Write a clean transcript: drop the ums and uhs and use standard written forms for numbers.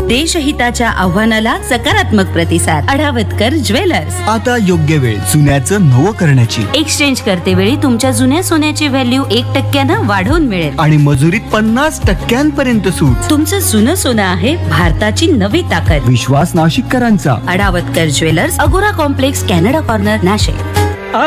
देशहिताच्या आव्हानाला सकारात्मक प्रतिसाद. अढावतकर ज्वेलर्स. आता योग्य वेळ सोन्याचं नवं करण्याची. एक्सचेंज करते वेळी तुमच्या जुन्या सोन्याची व्हॅल्यू 1% वाढवून मिळेल आणि मजुरीत 50% सूट. तुमचं जुनं सोनं आहे भारताची नवी ताकद. विश्वास नाशिककरांचा. अढावतकर ज्वेलर्स, अगोरा कॉम्प्लेक्स, कॅनडा कॉर्नर, नाशिक.